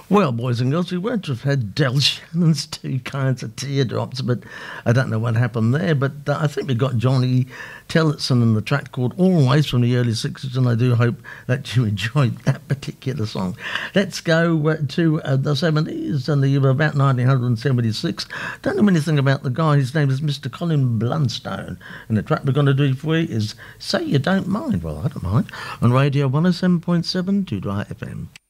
Well, boys and girls, we were to have had Del Shannon's Two Kinds of Teardrops, but I don't know what happened there. But I think we got Johnny Tillotson in the track called Always from the early 60s, and I do hope that you enjoyed that particular song. Let's go to the 70s and the year about 1976. Don't know anything about the guy. His name is Mr. Colin Blunstone, and the track we're going to do for you is Say You Don't Mind. Well, I don't mind. On Radio 107.7 2 FM.